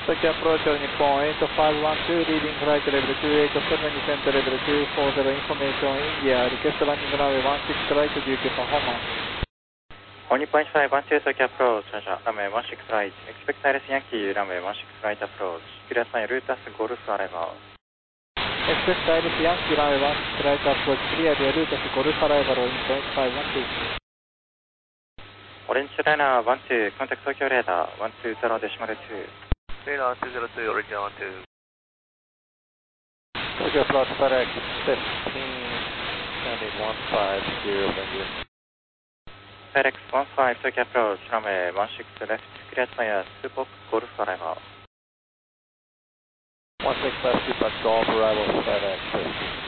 Tokyo approach Nippon 8512, leading flight level 287, descent level 240, information India, request landing runway 16 right, due to performance. On Nippon 8512, Tokyo approach, runway 16 right, expect Iris Yankee, runway 16 right approach, clear sign, route as Golf arrival. Expect Iris Yankee, runway 16 right approach, clear the route as Golf arrival on Nippon 8512. Orange Liner 12, contact Tokyo radar 120.2. Radar 202, original 12. Tokyo approach FedEx 15, landing 150, thank you. FedEx 15, Tokyo approach, runway 16 left, clear fire, Super Golf arrival. 16 left, Super Golf arrival, FedEx 15.